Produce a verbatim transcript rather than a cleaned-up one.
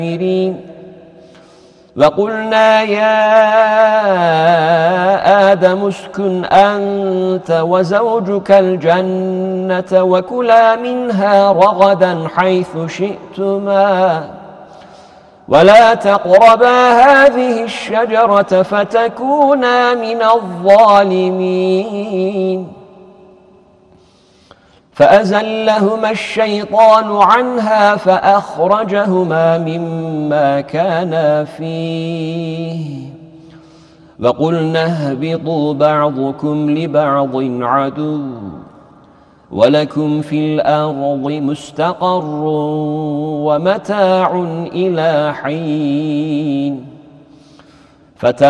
وقلنا يا آدم اسكن أنت وزوجك الجنة وكلا منها رغدا حيث شئتما ولا تقربا هذه الشجرة فتكونا من الظالمين فأزلهما الشيطان عنها فأخرجهما مما كانا فيه وقلنا اهبطوا بعضكم لبعض عدو ولكم في الأرض مستقر ومتاع إلى حين